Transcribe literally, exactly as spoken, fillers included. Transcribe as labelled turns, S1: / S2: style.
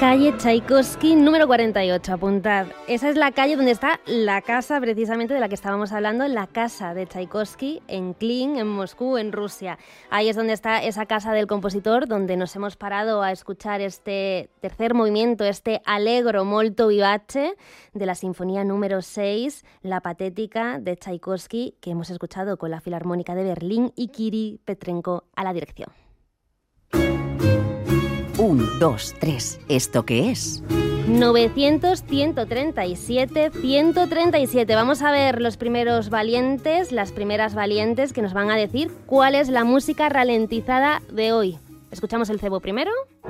S1: Calle Tchaikovsky número cuarenta y ocho, apuntad. Esa es la calle donde está la casa precisamente de la que estábamos hablando, la casa de Tchaikovsky en Klin, en Moscú, en Rusia. Ahí es donde está esa casa del compositor, donde nos hemos parado a escuchar este tercer movimiento, este Allegro molto vivace de la sinfonía número seis, la patética de Tchaikovsky, que hemos escuchado con la Filarmónica de Berlín y Kiri Petrenko a la dirección.
S2: Un, dos, tres. ¿Esto qué es?
S1: novecientos, ciento treinta y siete, ciento treinta y siete. Vamos a ver los primeros valientes, las primeras valientes que nos van a decir cuál es la música ralentizada de hoy. ¿Escuchamos el cebo primero?